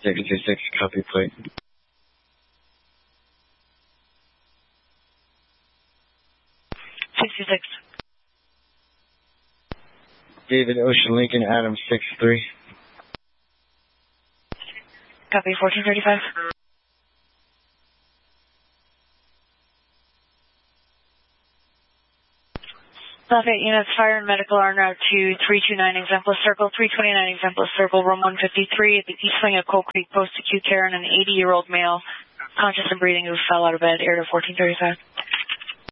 626, copy plate. David Ocean Lincoln, Adam 6-3. Copy 1435. Lafayette units, fire and medical are en route to 329 Exemplar Circle, 329 Exemplar Circle, room 153 at the east wing of Coal Creek, post acute care on an 80-year-old male, conscious and breathing, who fell out of bed, air to 1435.